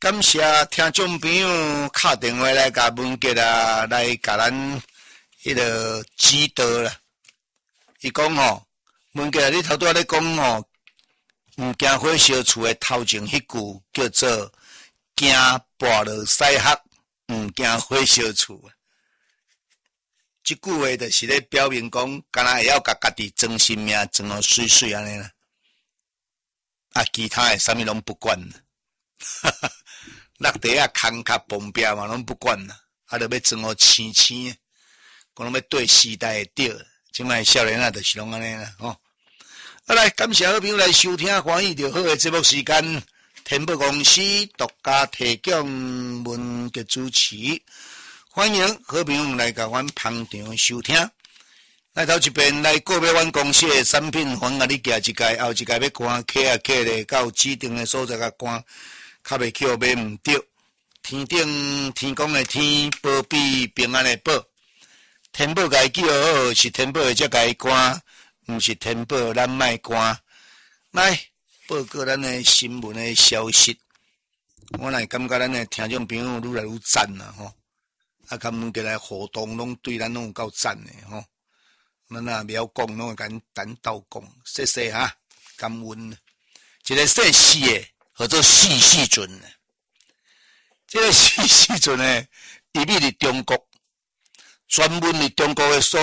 感谢听众朋友打电话来甲文杰啊，来甲咱迄个指导啦。伊讲吼，文杰啊，你头拄仔咧讲吼，毋惊火烧厝诶头前迄句叫做惊跋落西学，毋惊火烧厝。即句话就是咧表明讲，敢若会晓甲家己装性命，装互水水安尼啦。啊，其他诶啥物拢不管。落地啊，空壳崩壁嘛，拢不管啦。啊，就要装互青青诶，讲拢要对时代诶调。即摆少年啊，就是拢安尼啦，吼。啊来，感谢好朋友来收听欢喜就好诶节目时间。天宝公司独家提供文嘅主持，欢迎好朋友来甲阮捧场收听。来头一遍来购买阮公司诶产品，阮甲你寄一届，后一届要赶客啊客咧，到指定诶所在甲赶。较袂去买毋对，天顶天公的天，保庇平安的保。天保家记好，是天保的才家关，毋是天保咱卖关。来报告咱的新闻的消息，我来感觉咱的听众朋友愈来愈赞啦吼，啊，甲问起来互动拢对咱拢有够赞的吼。咱若袂晓讲，拢会甲咱斗讲，谢谢哈，感恩。一个说死的。叫做细细准呢，这个细细准呢，伊秘伫中国，专门伫中国的所